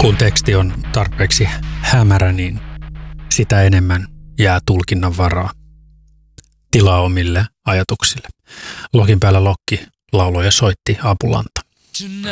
Kun teksti on tarpeeksi hämärä, niin sitä enemmän jää tulkinnan varaa. Tilaa omille ajatuksille. Lokin päällä lokki lauloi ja soitti Apulanta.